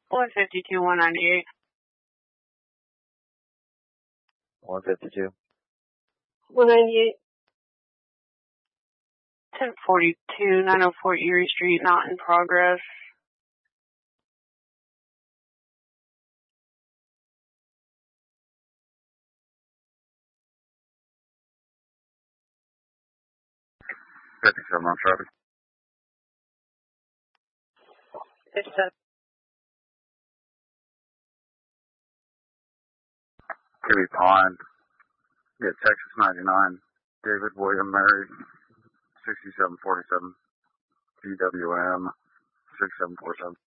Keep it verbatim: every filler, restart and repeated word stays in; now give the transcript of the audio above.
one fifty-two, one ninety-eight. one fifty-two. one ninety-eight. ten forty-two, nine oh four Erie Street, not in progress. fifty-seven on traffic. fifty-seven. K B Pond. Yeah, Texas ninety-nine. David William Mary. sixty-seven forty-seven. G W M. six seven four seven.